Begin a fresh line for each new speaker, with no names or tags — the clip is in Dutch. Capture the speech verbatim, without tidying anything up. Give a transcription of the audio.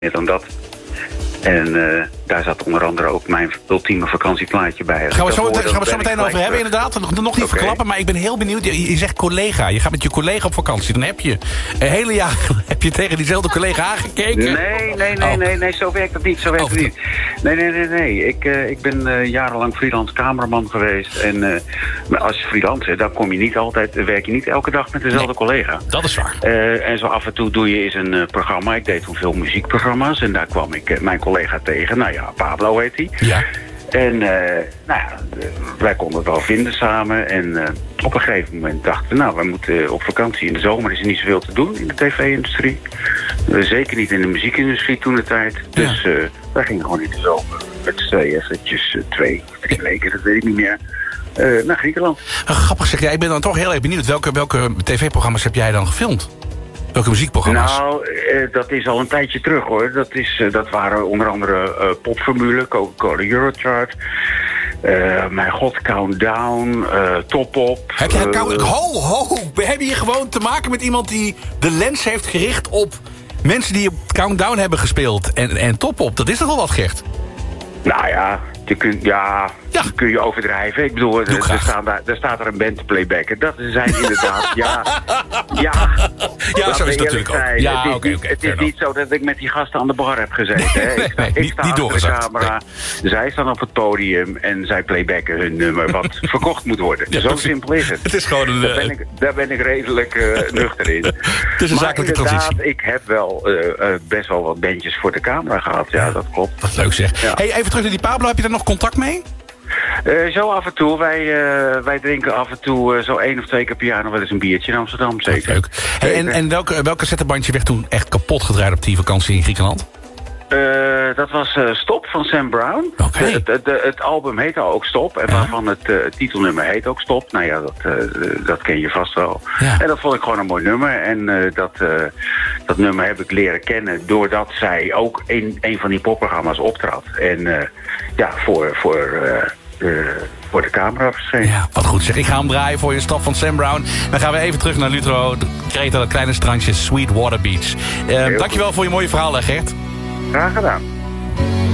meer dan dat. En uh, daar zat onder andere ook mijn ultieme vakantieplaatje bij.
Gaan we, zo, hoorde, gaan we zo meteen over hebben, inderdaad. Nog, nog niet okay. verklappen, maar ik ben heel benieuwd. Je, je zegt collega, je gaat met je collega op vakantie. Dan heb je een hele jaar heb je tegen diezelfde collega aangekeken.
Nee, nee, nee,
oh.
nee, nee, zo werkt dat niet. Zo werkt
oh,
het niet. Nee, nee, nee, nee. Ik, uh, ik ben uh, jarenlang freelance cameraman geweest. En uh, als freelancer, dan kom je niet altijd, werk je niet elke dag met dezelfde nee, collega.
Dat is waar.
Uh, en zo af en toe doe je eens een uh, programma. Ik deed toen veel muziekprogramma's. En daar kwam ik uh, mijn collega tegen. Nou ja, Pablo heet hij.
Ja.
En uh, nou ja, wij konden het wel vinden samen. En uh, op een gegeven moment dachten we, nou, we moeten op vakantie. In de zomer is er niet zoveel te doen in de tv-industrie. Uh, zeker niet in de muziekindustrie toen de tijd. Dus uh, wij gingen gewoon in de zomer met z'n tweeën eventjes uh, twee, drie ja. weken, dat weet ik niet meer. Uh, naar Griekenland.
Uh, grappig zeg, ja, ik ben dan toch heel erg benieuwd. Welke, welke tv-programma's heb jij dan gefilmd? Welke muziekprogramma's?
Nou, uh, dat is al een tijdje terug hoor. Dat, is, uh, dat waren onder andere uh, Popformule, Coca-Cola Eurochart. Uh, mijn god, Countdown, uh, Top Op.
Heb je uh, count, ho, ho, we hebben hier gewoon te maken met iemand die de lens heeft gericht op mensen die op Countdown hebben gespeeld. En, en Top Op, dat is toch wel wat, Gert?
Nou ja, je kunt, ja, ja. kun je overdrijven. Ik bedoel, er, er, staan daar, er staat er een band te playbacken. Dat zijn inderdaad, ja, ja.
Ja, zo is het natuurlijk ook. Ja,
het is,
okay,
niet,
okay,
het is niet zo dat ik met die gasten aan de bar heb gezeten.
Nee,
hè.
nee,
ik sta,
nee,
ik sta
niet, niet
achter de camera. Nee. Zij staan op het podium en zij playbacken hun nummer wat verkocht moet worden. Ja, zo simpel is het.
Het is gewoon een,
daar, ben ik, daar ben ik redelijk uh, nuchter in.
Het is een
maar
zakelijke transitie.
Ik heb wel uh, uh, best wel wat bandjes voor de camera gehad. Ja, ja dat klopt.
Wat leuk zeg. Ja. Hey, even terug naar die Pablo. Heb je daar nog contact mee?
Uh, zo af en toe. Wij, uh, wij drinken af en toe uh, zo één of twee keer per jaar nog wel eens een biertje in Amsterdam. Zeker.
Leuk. Hey, en en welke, welke cassettebandje werd toen echt kapot gedraaid op die vakantie in Griekenland?
Uh, dat was uh, Stop van Sam Brown.
Okay.
De, de, de, het album heette ook Stop. En ja. waarvan het uh, titelnummer heet ook Stop. Nou ja, dat, uh, dat ken je vast wel. Ja. En dat vond ik gewoon een mooi nummer. En uh, dat, uh, dat nummer heb ik leren kennen doordat zij ook in een van die popprogramma's optrad. En uh, ja, voor... voor uh, Uh, voor de camera verscheen.
Ja, wat goed zeg. Ik ga hem draaien voor je, Stop van Sam Brown. Dan gaan we even terug naar Lutro, de Kreta, dat kleine strandje, Sweetwater Beach. Uh, dankjewel goed. voor je mooie verhaal, Gert.
Graag gedaan.